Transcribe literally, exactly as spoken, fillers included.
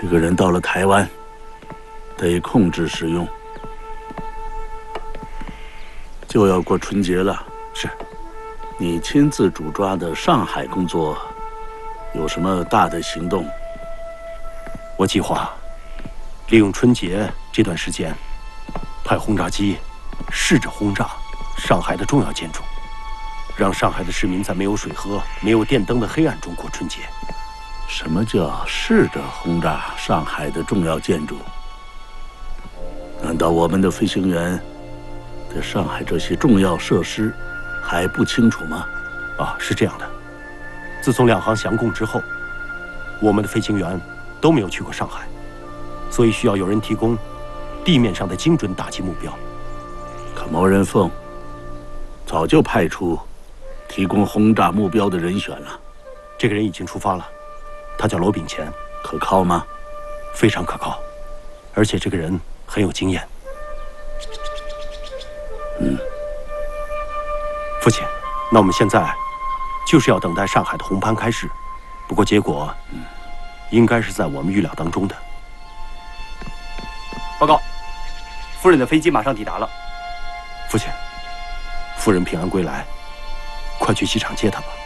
这个人到了台湾，得控制使用。就要过春节了， 是。 你亲自主抓的上海工作，有什么大的行动？ 我计划利用春节这段时间，派轰炸机试着轰炸上海的重要建筑，让上海的市民在没有水喝、没有电灯的黑暗中过春节。 什么叫试着轰炸上海的重要建筑？难道我们的飞行员对上海这些重要设施还不清楚吗？ 啊，是这样的。自从两航降共之后，我们的飞行员都没有去过上海，所以需要有人提供地面上的精准打击目标。 可毛人凤早就派出提供轰炸目标的人选了。 这个人已经出发了，他叫罗炳乾。 可靠吗？ 非常可靠，而且这个人很有经验。 嗯， 父亲，那我们现在就是要等待上海的红盘开市，不过结果，嗯，应该是在我们预料当中的。 报告，夫人的飞机马上抵达了。 父亲，夫人平安归来，快去机场接她吧。